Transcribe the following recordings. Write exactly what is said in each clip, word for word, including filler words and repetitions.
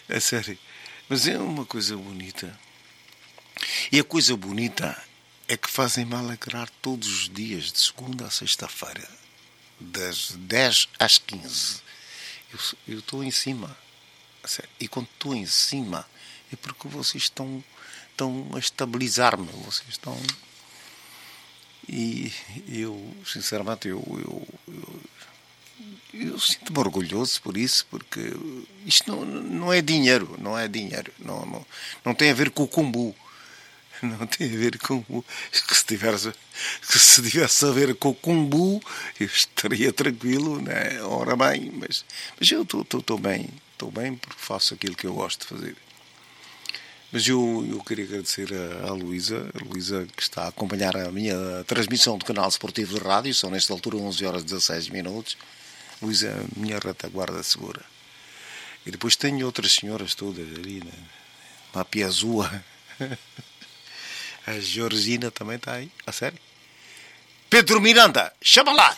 É sério. Mas é uma coisa bonita. E a coisa bonita é que fazem-me alegrar todos os dias, de segunda a sexta-feira, das dez às quinze. Eu estou em cima. E quando estou em cima é porque vocês estão, estão a estabilizar-me. Vocês estão... E eu, sinceramente, eu, eu, eu, eu sinto-me orgulhoso por isso, porque isto não, não é dinheiro, não é dinheiro. Não, não, não tem a ver com o cumbu. Não tem a ver com o... Que se tivesse, que se tivesse a ver com o cumbu, eu estaria tranquilo, né? Ora bem, mas, mas eu estou bem, estou bem porque faço aquilo que eu gosto de fazer. Mas eu, eu queria agradecer a, a Luísa, a Luísa que está a acompanhar a minha transmissão do canal esportivo de rádio, são nesta altura onze horas e dezasseis minutos. Luísa é a minha retaguarda segura. E depois tenho outras senhoras todas ali, né? A Piazua. A Georgina também está aí, a sério. Pedro Miranda, chama lá!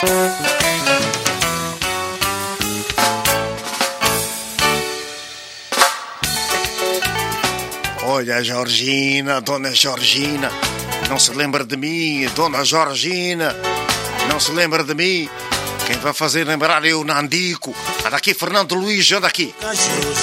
Olha a Georgina, Dona Georgina, não se lembra de mim, Dona Georgina, não se lembra de mim. Quem vai fazer lembrar é o Nandico. Anda aqui, Fernando Luís, anda aqui.